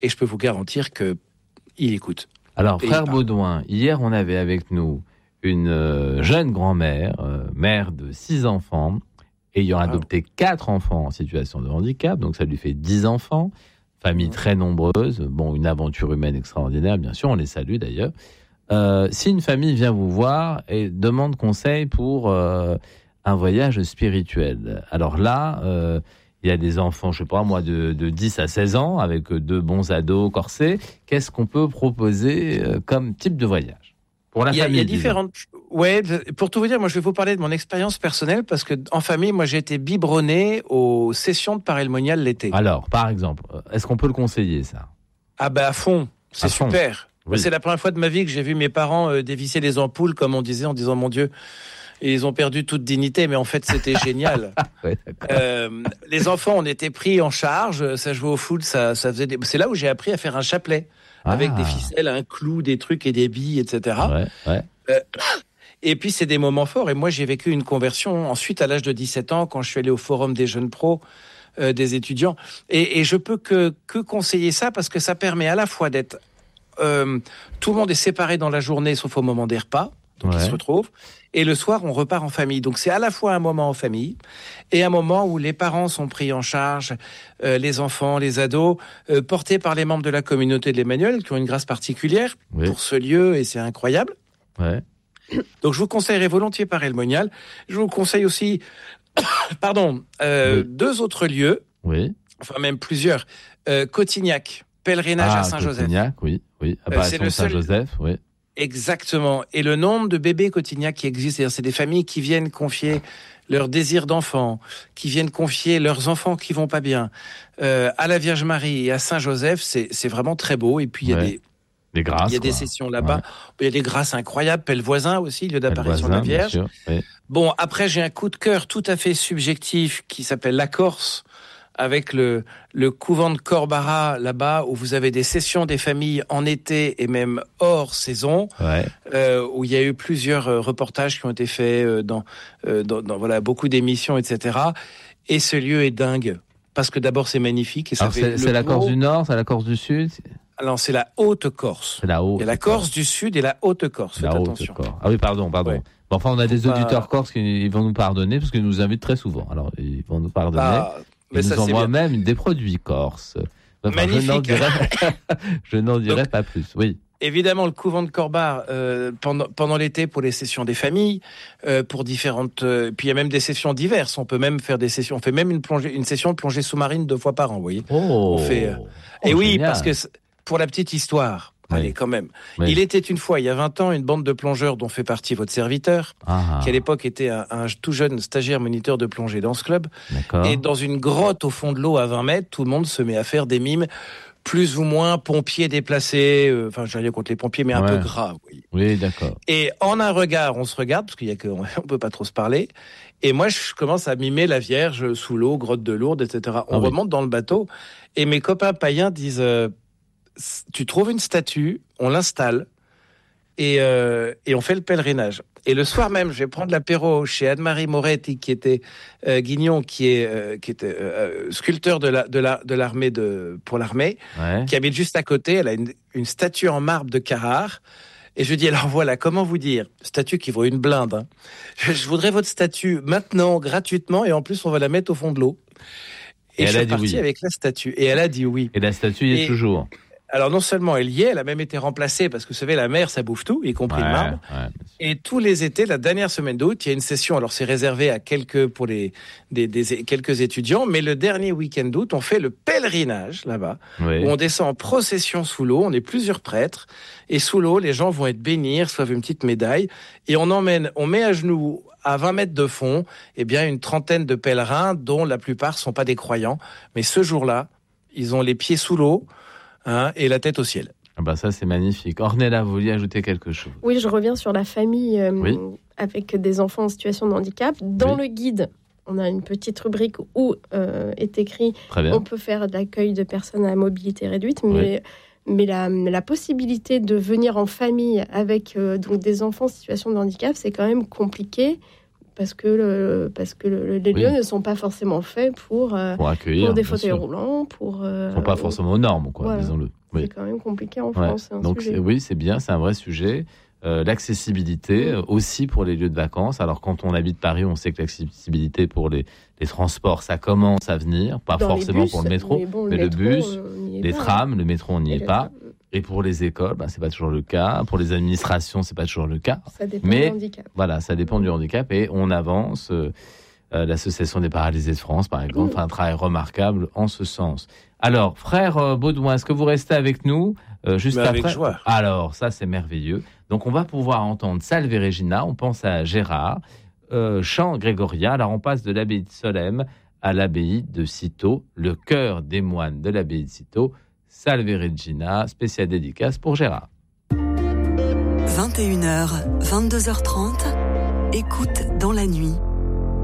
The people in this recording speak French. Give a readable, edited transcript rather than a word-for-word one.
et je peux vous garantir qu'il écoute. Alors, frère Baudouin, hier, on avait avec nous une jeune grand-mère, mère de 6 enfants, ayant adopté 4 enfants en situation de handicap, donc ça lui fait 10 enfants, famille très nombreuse, bon, une aventure humaine extraordinaire, bien sûr, on les salue d'ailleurs. Si une famille vient vous voir et demande conseil pour un voyage spirituel, alors là, il y a des enfants, je sais pas moi, de 10 à 16 ans, avec 2 bons ados corsés, qu'est-ce qu'on peut proposer comme type de voyage pour la famille? Il y a différentes... Ouais, pour tout vous dire, moi je vais vous parler de mon expérience personnelle, parce que en famille, moi j'ai été biberonné aux sessions de parémonial l'été. Alors, par exemple, est-ce qu'on peut le conseiller, ça? Ah bah à fond, c'est super. Oui. C'est la première fois de ma vie que j'ai vu mes parents dévisser les ampoules, comme on disait, en disant mon Dieu, et ils ont perdu toute dignité, mais en fait c'était génial. Ouais, les enfants, on était pris en charge, ça jouait au foot, ça faisait c'est là où j'ai appris à faire un chapelet, avec des ficelles, un clou, des trucs et des billes, etc. Ouais. Et puis c'est des moments forts, et moi j'ai vécu une conversion ensuite à l'âge de 17 ans, quand je suis allé au forum des jeunes pros, des étudiants, et je peux que conseiller ça, parce que ça permet à la fois d'être... tout le monde est séparé dans la journée, sauf au moment des repas, donc ils se retrouvent, et le soir on repart en famille, donc c'est à la fois un moment en famille et un moment où les parents sont pris en charge, les enfants, les ados, portés par les membres de la communauté de l'Emmanuel, qui ont une grâce particulière pour ce lieu, et c'est incroyable. Donc je vous conseillerais volontiers Paray-le-Monial. Je vous conseille aussi 2 autres lieux, enfin même plusieurs. Cotignac, pèlerinage à Saint-Joseph. Cotignac, oui. C'est le seul... Saint-Joseph, oui. Exactement. Et le nombre de bébés Cotignac qui existent, c'est-à-dire c'est des familles qui viennent confier leur désir d'enfant, qui viennent confier leurs enfants qui vont pas bien, à la Vierge Marie et à Saint-Joseph, c'est vraiment très beau. Et puis il y a des grâces, il y a des sessions là-bas. Il y a des grâces incroyables. Pellevoisin aussi, lieu d'apparition de la Vierge. Sûr, oui. Bon, après, j'ai un coup de cœur tout à fait subjectif qui s'appelle la Corse, avec le couvent de Corbara là-bas, où vous avez des sessions des familles en été et même hors saison, où il y a eu plusieurs reportages qui ont été faits dans beaucoup d'émissions, etc. Et ce lieu est dingue, parce que d'abord c'est magnifique. Et ça c'est la Corse du Nord, c'est la Corse du Sud? Alors c'est la Haute-Corse. Il y a la Corse du Sud et la Haute-Corse. Faites attention. Ah oui, pardon. Ouais. Bon, enfin, on a des auditeurs corses qui vont nous pardonner, parce qu'ils nous invitent très souvent. Alors, ils vont nous pardonner. Ils nous envoient même des produits corses. Enfin, magnifique. Je n'en dirai pas plus. Oui. Évidemment, le couvent de Corbar, pendant l'été, pour les sessions des familles, pour différentes... puis il y a même des sessions diverses. On peut même faire des sessions... On fait même une session de plongée sous-marine 2 fois par an, vous voyez. On fait... et oui, parce que... Pour la petite histoire, allez, quand même. Il était une fois, il y a 20 ans, une bande de plongeurs dont fait partie votre serviteur, qui à l'époque était un tout jeune stagiaire moniteur de plongée dans ce club. Et dans une grotte au fond de l'eau à 20 mètres, tout le monde se met à faire des mimes, plus ou moins pompiers déplacés, enfin, je n'ai rien contre les pompiers, mais un peu gras. Oui, d'accord. Et en un regard, on se regarde, parce on peut pas trop se parler. Et moi, je commence à mimer la Vierge sous l'eau, grotte de Lourdes, etc. On remonte dans le bateau, et mes copains païens disent... tu trouves une statue, on l'installe et on fait le pèlerinage. Et le soir même, je vais prendre l'apéro chez Anne-Marie Moretti, qui était Guignon, qui était sculpteur de l'armée pour l'armée, qui habite juste à côté. Elle a une statue en marbre de Carrare. Et je dis, alors voilà, comment vous dire, statue qui vaut une blinde. Hein. Je voudrais votre statue maintenant, gratuitement, et en plus on va la mettre au fond de l'eau. Et je suis parti avec la statue. Et elle a dit oui. Et la statue y est toujours. Alors non seulement elle y est, elle a même été remplacée, parce que vous savez, la mer, ça bouffe tout, y compris le marbre. Et tous les étés, la dernière semaine d'août, il y a une session. Alors c'est réservé à quelques étudiants, mais le dernier week-end d'août, on fait le pèlerinage là-bas, où on descend en procession sous l'eau. On est plusieurs prêtres, et sous l'eau, les gens vont être bénis, reçoivent une petite médaille, et on met à genoux, à 20 mètres de fond, une trentaine de pèlerins, dont la plupart sont pas des croyants, mais ce jour-là, ils ont les pieds sous l'eau. Et la tête au ciel. Ça, c'est magnifique. Ornella, vous vouliez ajouter quelque chose? Oui, je reviens sur la famille avec des enfants en situation de handicap. Dans le guide, on a une petite rubrique où est écrit on peut faire de l'accueil de personnes à mobilité réduite, mais la possibilité de venir en famille avec donc des enfants en situation de handicap, c'est quand même compliqué. parce que les lieux ne sont pas forcément faits pour accueillir, pour des fauteuils roulants, ils sont pas forcément aux normes, quoi, disons-le. Oui. C'est quand même compliqué en France. Donc c'est bien, c'est un vrai sujet. L'accessibilité aussi pour les lieux de vacances. Alors quand on habite Paris, on sait que l'accessibilité pour les transports, ça commence à venir, pas forcément pour le métro, mais le bus, les trams, le métro, on n'y est pas. Et pour les écoles, c'est pas toujours le cas. Pour les administrations, c'est pas toujours le cas. Ça dépend du handicap. Voilà, ça dépend du handicap et on avance. L'Association des paralysés de France, par exemple, fait un travail remarquable en ce sens. Alors, frère Baudouin, est-ce que vous restez avec nous juste après? Avec joie. Alors, ça, c'est merveilleux. Donc, on va pouvoir entendre Salve Regina. On pense à Gérard, chant grégorien. Alors, on passe de l'abbaye de Solesmes à l'abbaye de Cîteaux, le chœur des moines de l'abbaye de Cîteaux. Salve Regina, spéciale dédicace pour Gérard. 21h, 22h30, écoute dans la nuit.